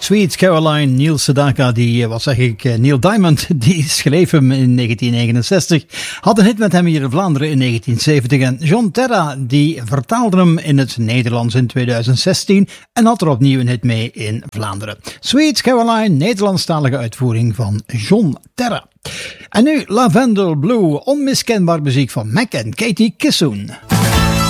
Sweet Caroline, Neil Sedaka, Neil Diamond, die schreef hem in 1969, had een hit met hem hier in Vlaanderen in 1970 en John Terra, die vertaalde hem in het Nederlands in 2016 en had er opnieuw een hit mee in Vlaanderen. Sweet Caroline, Nederlandstalige uitvoering van John Terra. En nu Lavender Blue, onmiskenbaar muziek van Mac en Katie Kissoon.